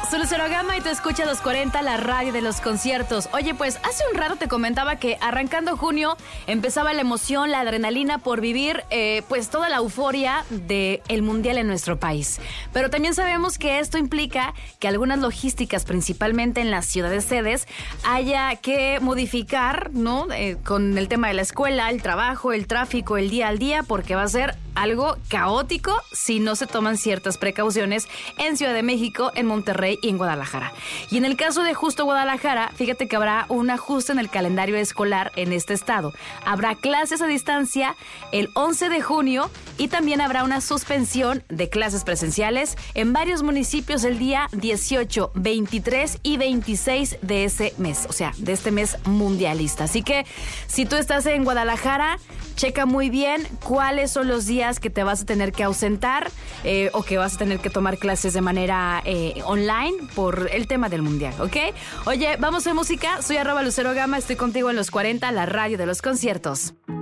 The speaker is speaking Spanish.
Soy Lucero Gama y tú escuchas los 40, la radio de los conciertos. Oye, pues hace un rato te comentaba que arrancando junio empezaba la emoción, la adrenalina por vivir pues toda la euforia del mundial en nuestro país. Pero también sabemos que esto implica que algunas logísticas, principalmente en las ciudades sedes, haya que modificar, ¿no? Con el tema de la escuela, el trabajo, el tráfico, el día al día, porque va a ser algo caótico si no se toman ciertas precauciones en Ciudad de México, en Monterrey y en Guadalajara. Y en el caso de justo Guadalajara, fíjate que habrá un ajuste en el calendario escolar en este estado. Habrá clases a distancia el 11 de junio y también habrá una suspensión de clases presenciales en varios municipios el día 18, 23 y 26 de ese mes, o sea, de este mes mundialista. Así que si tú estás en Guadalajara, checa muy bien cuáles son los días que te vas a tener que ausentar o que vas a tener que tomar clases de manera online por el tema del mundial, ¿ok? Oye, vamos a música. Soy @Lucero Gama, estoy contigo en los 40, la radio de los conciertos.